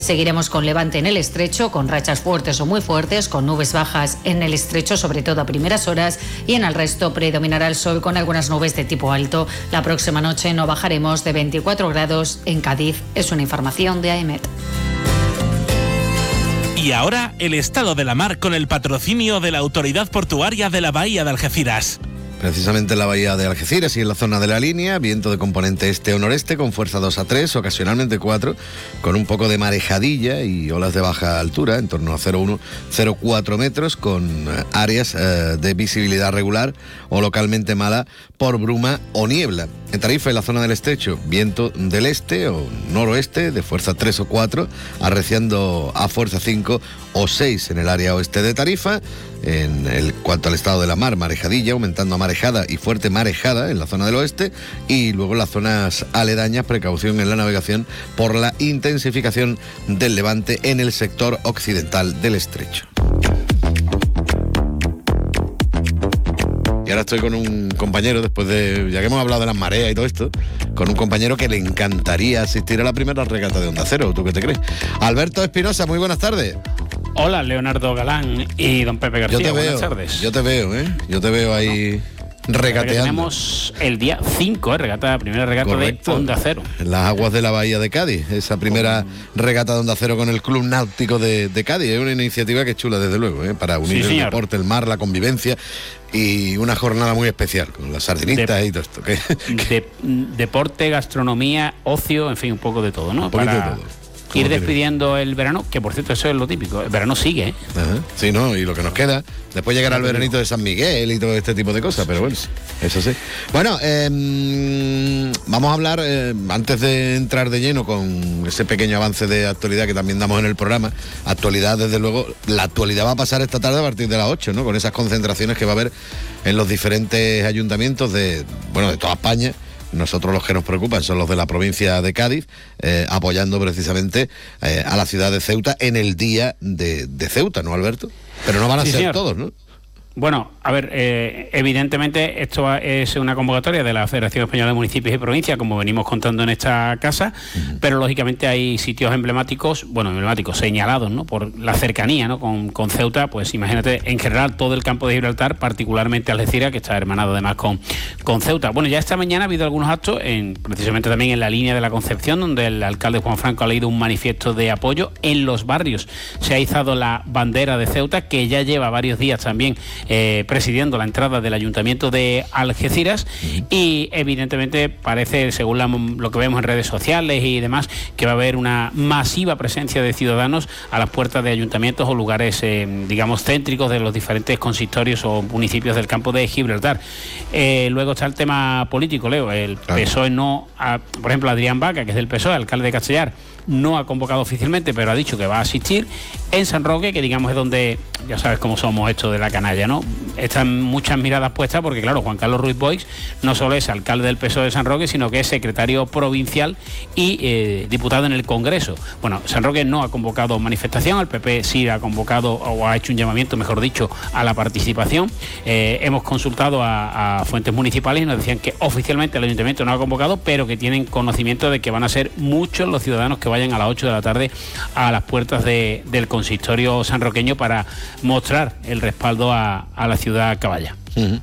Seguiremos con levante en el estrecho, con rachas fuertes o muy fuertes, con nubes bajas en el estrecho, sobre todo a primeras horas, y en el resto predominará el sol con algunas nubes de tipo alto. La próxima noche no bajaremos de 24 grados en Cádiz. Es una información de AEMET. Y ahora el estado de la mar con el patrocinio de la Autoridad Portuaria de la Bahía de Algeciras. Precisamente en la bahía de Algeciras y en la zona de la línea, viento de componente este o noreste con fuerza 2 a 3, ocasionalmente 4, con un poco de marejadilla y olas de baja altura, en torno a 0,1, 0,4 metros, con áreas de visibilidad regular o localmente mala por bruma o niebla. En Tarifa, en la zona del estrecho, viento del este o noroeste de fuerza 3 o 4, arreciando a fuerza 5 o 6 en el área oeste de Tarifa. Cuanto al estado de la mar, marejadilla, aumentando a marejada y fuerte marejada en la zona del oeste, y luego en las zonas aledañas, precaución en la navegación por la intensificación del levante en el sector occidental del estrecho. Y ahora estoy con un compañero, después de, ya que hemos hablado de las mareas y todo esto, con un compañero que le encantaría asistir a la primera regata de Onda Cero. ¿Tú qué te crees? Alberto Espinosa, muy buenas tardes. Hola, Leonardo Galán y don Pepe García, buenas tardes. Yo te veo ahí regateando. Tenemos el día 5, primera regata. Correcto. De Onda Cero. En las aguas de la Bahía de Cádiz, esa primera regata de Onda Cero con el Club Náutico de Cádiz. Es una iniciativa que es chula, desde luego, para unir el deporte, el mar, la convivencia, y una jornada muy especial, con las sardinitas y todo esto. Deporte, gastronomía, ocio, en fin, un poco de todo, ¿no? Un poquito de todo. Ir despidiendo el verano, que por cierto eso es lo típico, el verano sigue, ¿eh? Ajá. Sí, ¿no? Y lo que nos queda, después llegará el veranito de San Miguel y todo este tipo de cosas, pero bueno, eso sí. Bueno, vamos a hablar, antes de entrar de lleno con ese pequeño avance de actualidad que también damos en el programa. Actualidad, desde luego, la actualidad va a pasar esta tarde a partir de las 8, ¿no? Con esas concentraciones que va a haber en los diferentes ayuntamientos de toda España. Nosotros los que nos preocupan son los de la provincia de Cádiz, apoyando precisamente a la ciudad de Ceuta en el día de Ceuta, ¿no, Alberto? Pero no van a ser señor. Todos, ¿no? Bueno, a ver, evidentemente esto es una convocatoria de la Federación Española de Municipios y Provincias, como venimos contando en esta casa, pero lógicamente hay sitios emblemáticos señalados, ¿no? Por la cercanía, ¿no? Con Ceuta, pues imagínate, en general todo el campo de Gibraltar, particularmente Algeciras, que está hermanado además con Ceuta. Bueno, ya esta mañana ha habido algunos actos, precisamente también en la línea de la Concepción, donde el alcalde Juan Franco ha leído un manifiesto de apoyo. En los barrios se ha izado la bandera de Ceuta, que ya lleva varios días también presidiendo la entrada del Ayuntamiento de Algeciras, y evidentemente parece, según lo que vemos en redes sociales y demás, que va a haber una masiva presencia de ciudadanos a las puertas de ayuntamientos o lugares, digamos, céntricos de los diferentes consistorios o municipios del campo de Gibraltar. Luego está el tema político, Leo. El PSOE por ejemplo, Adrián Baca, que es del PSOE, alcalde de Castellar, no ha convocado oficialmente, pero ha dicho que va a asistir. En San Roque, que digamos es donde, ya sabes cómo somos esto de la canalla, ¿no? Están muchas miradas puestas porque, claro, Juan Carlos Ruiz Boix no solo es alcalde del PSOE de San Roque, sino que es secretario provincial y diputado en el Congreso. Bueno, San Roque no ha convocado manifestación, el PP sí ha convocado, o ha hecho un llamamiento, mejor dicho, a la participación. Hemos consultado a fuentes municipales y nos decían que oficialmente el ayuntamiento no ha convocado, pero que tienen conocimiento de que van a ser muchos los ciudadanos que vayan a las 8 de la tarde a las puertas del consistorio sanroqueño para mostrar el respaldo a la ciudad caballa.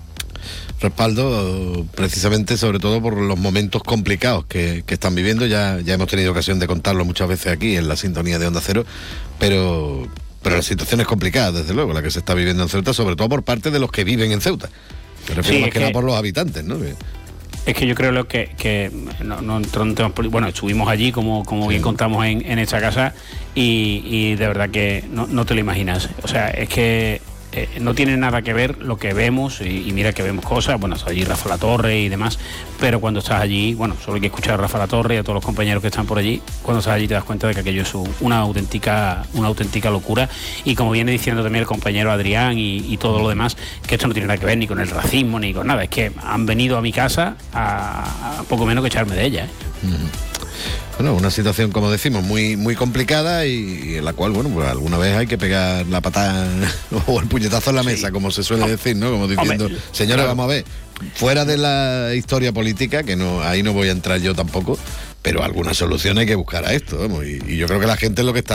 Respaldo precisamente, sobre todo por los momentos complicados que están viviendo. Ya hemos tenido ocasión de contarlo muchas veces aquí en la sintonía de Onda Cero, pero la situación es complicada, desde luego, la que se está viviendo en Ceuta, sobre todo por parte de los que viven en Ceuta. Me refiero más que nada por los habitantes, ¿no? Es que yo creo que no entró en temas políticos. Bueno, estuvimos allí, como bien contamos en esta casa, y de verdad que no te lo imaginas. O sea, es que no tiene nada que ver lo que vemos, y mira que vemos cosas, bueno, está allí Rafa Latorre y demás, pero cuando estás allí, bueno, solo hay que escuchar a Rafa Latorre y a todos los compañeros que están por allí. Cuando estás allí te das cuenta de que aquello es una auténtica locura, y como viene diciendo también el compañero Adrián y todo lo demás, que esto no tiene nada que ver ni con el racismo ni con nada, es que han venido a mi casa a poco menos que echarme de ella, ¿eh? Bueno, una situación, como decimos, muy muy complicada, y en la cual, bueno, pues alguna vez hay que pegar la patada o el puñetazo en la mesa, como se suele decir, ¿no? Como diciendo, señores, vamos a ver, fuera de la historia política, que ahí no voy a entrar yo tampoco, pero alguna solución hay que buscar a esto, vamos, y yo creo que la gente es lo que está